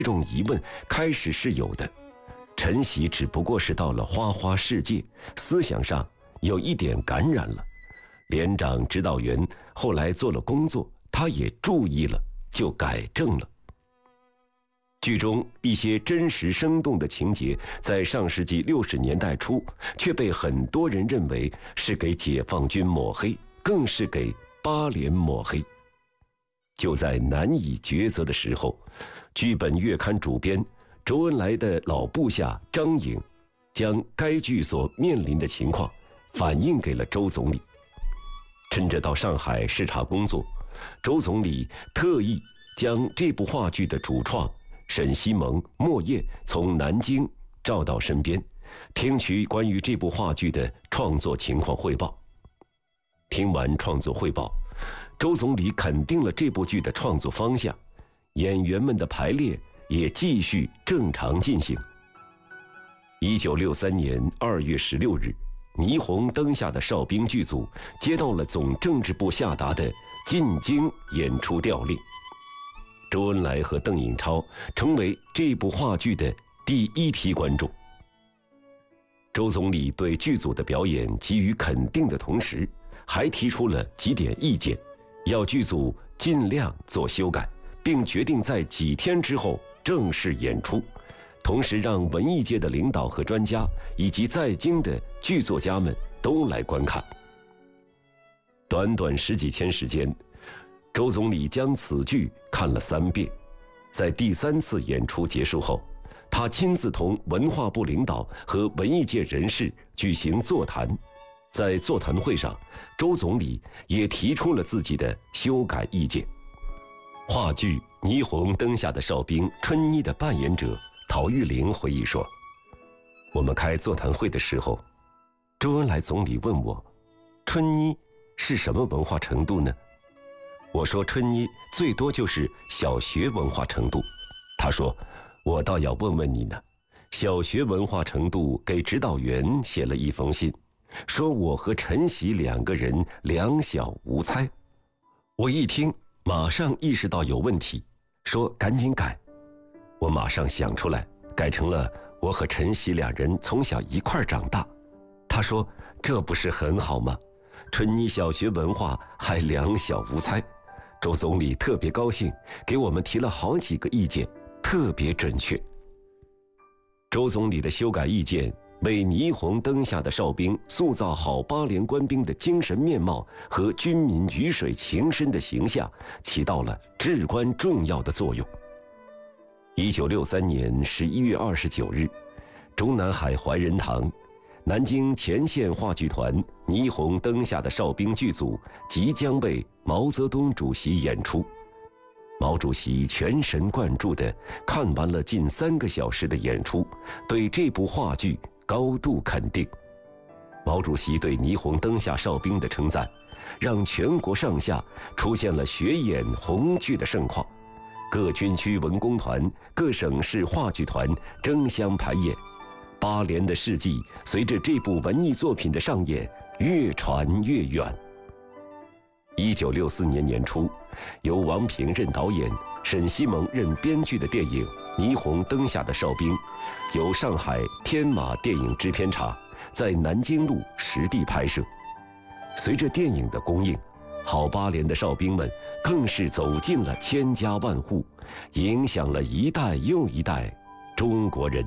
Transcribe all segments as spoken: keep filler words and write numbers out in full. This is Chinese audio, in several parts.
这种疑问开始是有的，陈喜只不过是到了花花世界，思想上有一点感染了。连长指导员后来做了工作，他也注意了，就改正了。剧中一些真实生动的情节，在上世纪六十年代初却被很多人认为是给解放军抹黑，更是给八连抹黑。就在难以抉择的时候，剧本月刊主编周恩来的老部下张颖将该剧所面临的情况反映给了周总理。趁着到上海视察工作，周总理特意将这部话剧的主创沈西蒙、莫叶从南京召到身边，听取关于这部话剧的创作情况汇报。听完创作汇报，周总理肯定了这部剧的创作方向，演员们的排练也继续正常进行。一九六三年二月十六日，霓虹灯下的哨兵剧组接到了总政治部下达的进京演出调令。周恩来和邓颖超成为这部话剧的第一批观众。周总理对剧组的表演给予肯定的同时，还提出了几点意见，要剧组尽量做修改，并决定在几天之后正式演出，同时让文艺界的领导和专家以及在京的剧作家们都来观看。短短十几天时间，周总理将此剧看了三遍。在第三次演出结束后，他亲自同文化部领导和文艺界人士举行座谈。在座谈会上，周总理也提出了自己的修改意见。话剧《霓虹灯下的哨兵》春妮的扮演者陶玉玲回忆说，我们开座谈会的时候，周恩来总理问我，春妮是什么文化程度呢？我说春妮最多就是小学文化程度。他说，我倒要问问你呢，小学文化程度给指导员写了一封信，说我和陈喜两个人两小无猜。我一听马上意识到有问题，说赶紧改。我马上想出来，改成了我和陈喜两人从小一块长大。他说，这不是很好吗？春妮小学文化还两小无猜。周总理特别高兴，给我们提了好几个意见，特别准确。周总理的修改意见为霓虹灯下的哨兵塑造好八连官兵的精神面貌和军民鱼水情深的形象起到了至关重要的作用。一九六三年十一月二十九日，中南海怀仁堂，南京前线话剧团《霓虹灯下的哨兵》剧组即将为毛泽东主席演出。毛主席全神贯注地看完了近三个小时的演出，对这部话剧高度肯定。毛主席对《霓虹灯下哨兵》的称赞，让全国上下出现了学演红剧的盛况。各军区文工团、各省市话剧团争相排演。八连的事迹随着这部文艺作品的上演越传越远。一九六四年年初，由王平任导演、沈西蒙任编剧的电影《霓虹灯下的哨兵》，由上海天马电影制片厂在南京路实地拍摄。随着电影的公映，好八连的哨兵们更是走进了千家万户，影响了一代又一代中国人。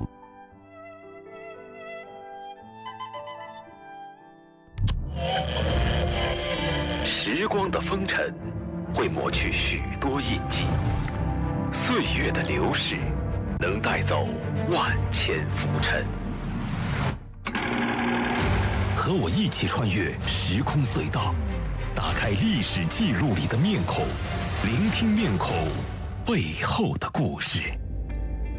时光的风尘会抹去许多印记，岁月的流逝能带走万千浮尘。 和我一起穿越时空隧道，打开历史记录里的面孔，聆听面孔背后的故事。